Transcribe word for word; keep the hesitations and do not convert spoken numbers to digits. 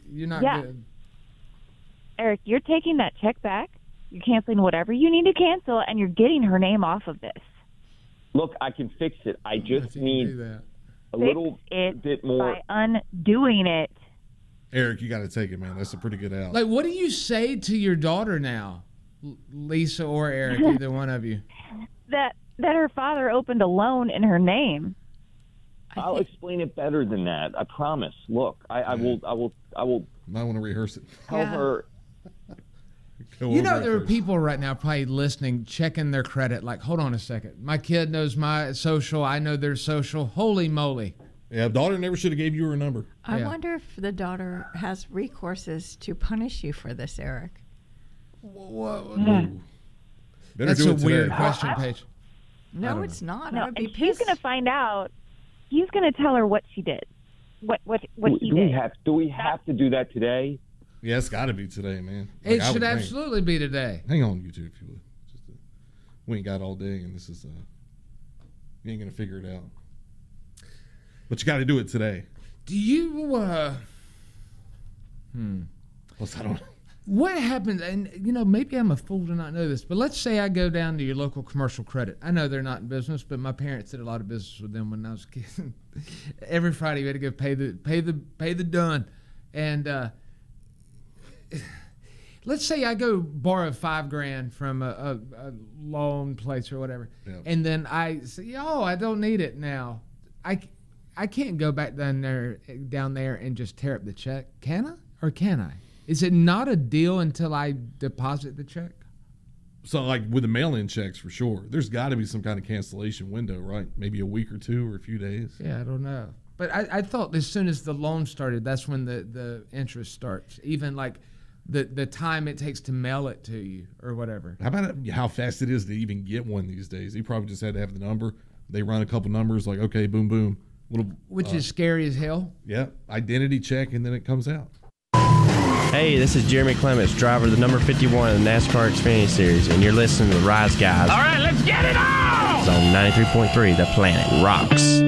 You're not yeah. good. Eric, you're taking that check back. You're canceling whatever you need to cancel, and you're getting her name off of this. Look, I can fix it. I just need that. a Fix little it bit more. by undoing it. Eric, you got to take it, man. That's a pretty good out. Like, what do you say to your daughter now, L- Lisa or Eric, either one of you? That that her father opened a loan in her name. I'll explain it better than that. I promise. Look, I, I will. I will. I will. Might want to rehearse it. Tell Yeah. her. Go You over know, it there are first. people right now probably listening, checking their credit. Like, hold on a second. My kid knows my social. I know their social. Holy moly. Yeah, daughter never should have gave you her number. I Yeah. wonder if the daughter has recourses to punish you for this, Eric. Ooh. Better That's do a it today. weird question, Paige. No, don't it's not. No, I would be and he's pissed. going to find out. He's going to tell her what she did. What what what Do, he do we did. have? Do we have to do that today? Yeah, it's got to be today, man. Like, It I should would think. absolutely be today. Hang on, you two, if you would. Just, uh, we ain't got all day, and this is, uh, you ain't going to figure it out. But you got to do it today. Do you, uh, hmm. Plus, I don't What happens, and you know, maybe I'm a fool to not know this, but let's say I go down to your local commercial credit. I know they're not in business, but my parents did a lot of business with them when I was a kid. Every Friday we had to go pay the pay the pay the done, and uh, let's say I go borrow five grand from a, a, a loan place or whatever, Yeah. and then I say, "Oh, I don't need it now." I I can't go back down there down there and just tear up the check, can I? Or can I? Is it not a deal until I deposit the check? So, like with the mail-in checks, for sure, there's got to be some kind of cancellation window, right? Maybe a week or two or a few days. Yeah, I don't know. But I, I thought as soon as the loan started, that's when the, the interest starts. Even like the, the time it takes to mail it to you or whatever. How about it, how fast it is to even get one these days? He probably just had to have the number. They run a couple numbers, like, okay, boom, boom. Little, Which uh, is scary as hell. yeah, identity check, and then it comes out. Hey, this is Jeremy Clements, driver of the number fifty-one of the NASCAR Xfinity Series, and you're listening to the Rise Guys. All right, let's get it on! It's on ninety-three point three, The Planet Rocks.